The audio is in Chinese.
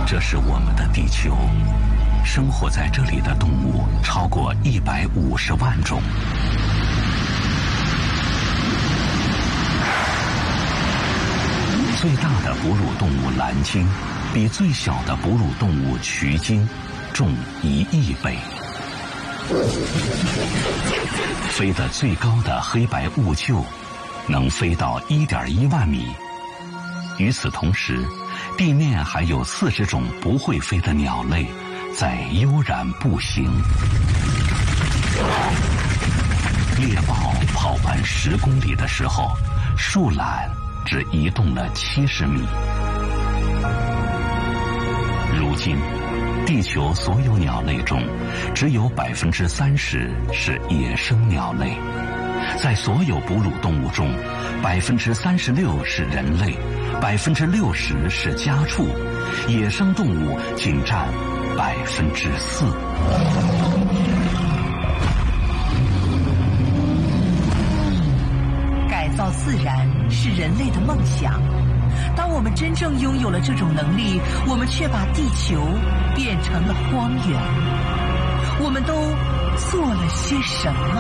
这是我们的地球，生活在这里的动物超过150万种。最大的哺乳动物蓝鲸，比最小的哺乳动物渠鲸重1亿倍。飞得最高的黑白兀鹫，能飞到1.1万米。与此同时，地面还有40种不会飞的鸟类在悠然步行。猎豹跑完10公里的时候，树懒只移动了70米。如今，地球所有鸟类中，只有30%是野生鸟类。在所有哺乳动物中，36%是人类，60%是家畜，野生动物仅占4%。 改造自然是人类的梦想。当我们真正拥有了这种能力，我们却把地球变成了荒原。我们都做了些什么？